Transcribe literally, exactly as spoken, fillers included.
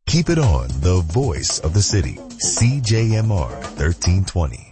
Keep it on, the voice of the city. C J M R thirteen twenty.